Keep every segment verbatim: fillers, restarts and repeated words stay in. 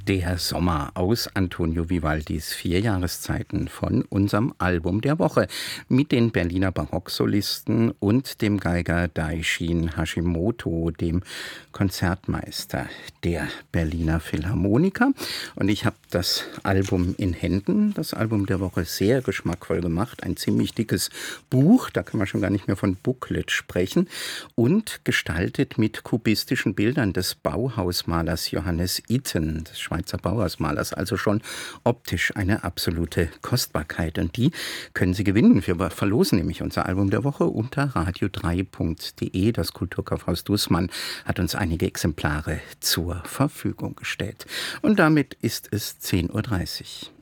Der Sommer aus Antonio Vivaldis Vier Jahreszeiten von unserem Album der Woche mit den Berliner Barocksolisten und dem Geiger Daishin Hashimoto, dem Konzertmeister der Berliner Philharmoniker. Und ich habe das Album in Händen, das Album der Woche, sehr geschmackvoll gemacht. Ein ziemlich dickes Buch, da kann man schon gar nicht mehr von Booklet sprechen. Und gestaltet mit kubistischen Bildern des Bauhausmalers Johannes Itten, des Schweizer Bauhausmalers, also schon optisch eine absolute Kostbarkeit. Und die können Sie gewinnen. Wir verlosen nämlich unser Album der Woche unter radio drei punkt de. Das Kulturkaufhaus Dußmann hat uns einige Exemplare zur Verfügung gestellt. Und damit ist es zehn Uhr dreißig.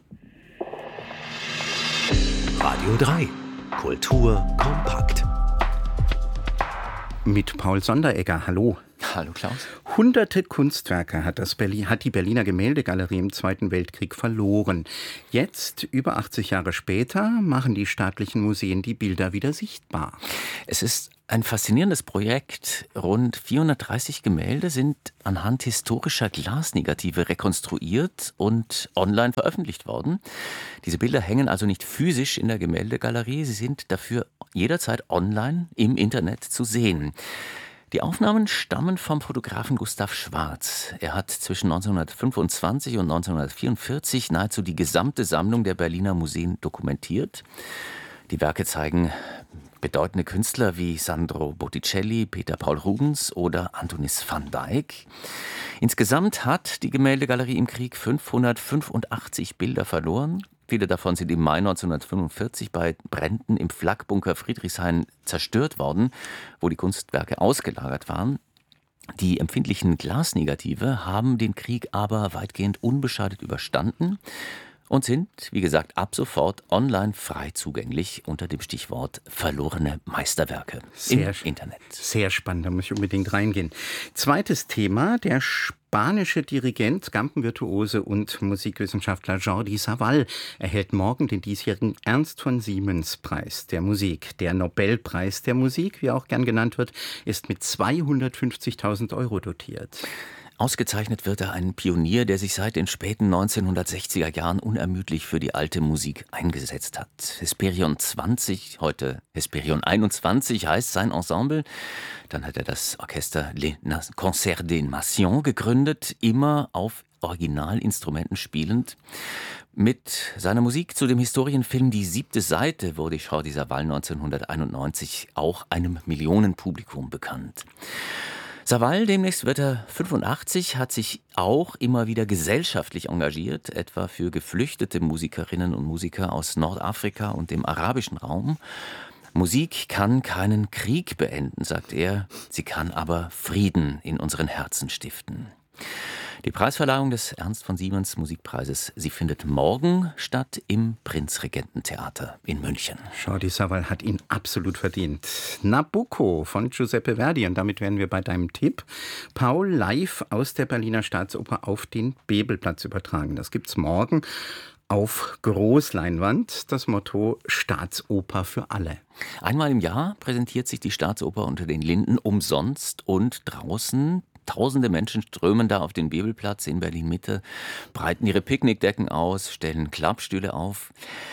Radio drei. Kultur kompakt. Mit Paul Sonderegger. Hallo. Hallo Klaus. Hunderte Kunstwerke hat, das Berlin, hat die Berliner Gemäldegalerie im Zweiten Weltkrieg verloren. Jetzt, über achtzig Jahre später, machen die staatlichen Museen die Bilder wieder sichtbar. Es ist ein faszinierendes Projekt. Rund vierhundertdreißig Gemälde sind anhand historischer Glasnegative rekonstruiert und online veröffentlicht worden. Diese Bilder hängen also nicht physisch in der Gemäldegalerie, sie sind dafür jederzeit online im Internet zu sehen. Die Aufnahmen stammen vom Fotografen Gustav Schwarz. Er hat zwischen neunzehnhundertfünfundzwanzig und neunzehnhundertvierundvierzig nahezu die gesamte Sammlung der Berliner Museen dokumentiert. Die Werke zeigen bedeutende Künstler wie Sandro Botticelli, Peter Paul Rubens oder Antonis van Dyck. Insgesamt hat die Gemäldegalerie im Krieg fünfhundertfünfundachtzig Bilder verloren. Viele davon sind im Mai neunzehnhundertfünfundvierzig bei Bränden im Flakbunker Friedrichshain zerstört worden, wo die Kunstwerke ausgelagert waren. Die empfindlichen Glasnegative haben den Krieg aber weitgehend unbeschadet überstanden und sind, wie gesagt, ab sofort online frei zugänglich unter dem Stichwort verlorene Meisterwerke sehr, im Internet. Sehr spannend, da muss ich unbedingt reingehen. Zweites Thema, der spanische Dirigent, Gampenvirtuose und Musikwissenschaftler Jordi Savall erhält morgen den diesjährigen Ernst von Siemens-Preis der Musik. Der Nobelpreis der Musik, wie auch gern genannt wird, ist mit zweihundertfünfzigtausend Euro dotiert. Ausgezeichnet wird er ein Pionier, der sich seit den späten neunzehnhundertsechziger Jahren unermüdlich für die alte Musik eingesetzt hat. Hesperion zwanzig, heute Hesperion einundzwanzig heißt sein Ensemble. Dann hat er das Orchester Les Concerts des Nations gegründet, immer auf Originalinstrumenten spielend. Mit seiner Musik zu dem Historienfilm Die siebte Seite wurde Jordi Savall neunzehnhunderteinundneunzig auch einem Millionenpublikum bekannt. Savall, demnächst wird er fünfundachtzig, hat sich auch immer wieder gesellschaftlich engagiert, etwa für geflüchtete Musikerinnen und Musiker aus Nordafrika und dem arabischen Raum. Musik kann keinen Krieg beenden, sagt er, sie kann aber Frieden in unseren Herzen stiften. Die Preisverleihung des Ernst von Siemens Musikpreises, sie findet morgen statt im Prinzregententheater in München. Jordi Savall hat ihn absolut verdient. Nabucco von Giuseppe Verdi, und damit wären wir bei deinem Tipp. Paul, live aus der Berliner Staatsoper auf den Bebelplatz übertragen. Das gibt's morgen auf Großleinwand. Das Motto: Staatsoper für alle. Einmal im Jahr präsentiert sich die Staatsoper unter den Linden umsonst und draußen. Tausende Menschen strömen da auf den Bebelplatz in Berlin-Mitte, breiten ihre Picknickdecken aus, stellen Klappstühle auf.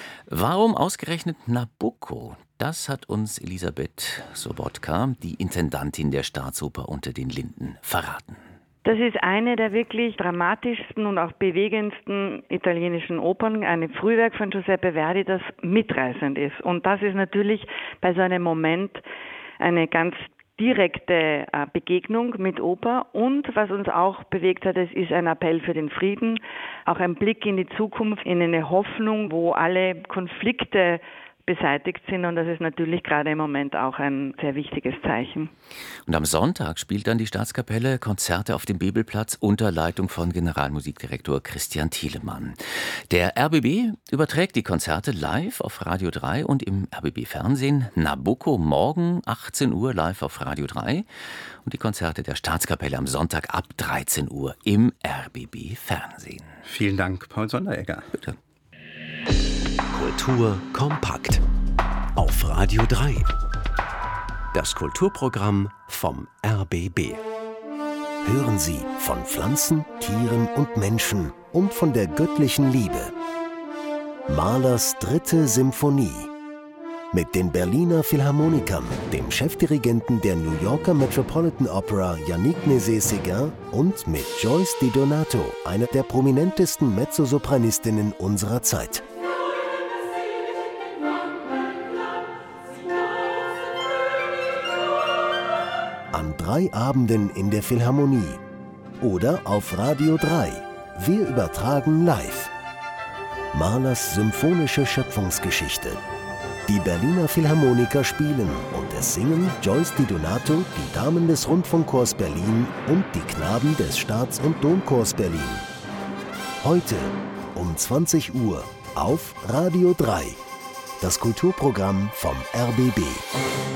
Warum ausgerechnet Nabucco? Das hat uns Elisabeth Sobotka, die Intendantin der Staatsoper unter den Linden, verraten. Das ist eine der wirklich dramatischsten und auch bewegendsten italienischen Opern, ein Frühwerk von Giuseppe Verdi, das mitreißend ist. Und das ist natürlich bei so einem Moment eine ganz direkte Begegnung mit Oper, und was uns auch bewegt hat, es ist ein Appell für den Frieden, auch ein Blick in die Zukunft, in eine Hoffnung, wo alle Konflikte beseitigt sind, und das ist natürlich gerade im Moment auch ein sehr wichtiges Zeichen. Und am Sonntag spielt dann die Staatskapelle Konzerte auf dem Bebelplatz unter Leitung von Generalmusikdirektor Christian Thielemann. Der R B B überträgt die Konzerte live auf Radio drei und im R B B-Fernsehen. Nabucco morgen achtzehn Uhr live auf Radio drei und die Konzerte der Staatskapelle am Sonntag ab dreizehn Uhr im R B B-Fernsehen. Vielen Dank, Paul Sonderegger. Bitte. Kultur kompakt auf Radio drei. Das Kulturprogramm vom R B B. hören Sie von Pflanzen, Tieren und Menschen und von der göttlichen Liebe. Mahlers dritte Symphonie. Mit den Berliner Philharmonikern, dem Chefdirigenten der New Yorker Metropolitan Opera Yannick Nézet-Séguin und mit Joyce Di Donato, einer der prominentesten Mezzosopranistinnen unserer Zeit. An drei Abenden in der Philharmonie oder auf Radio drei. Wir übertragen live. Mahlers symphonische Schöpfungsgeschichte. Die Berliner Philharmoniker spielen und es singen Joyce Di Donato, die Damen des Rundfunkchors Berlin und die Knaben des Staats- und Domchors Berlin. Heute um zwanzig Uhr auf Radio drei. Das Kulturprogramm vom R B B.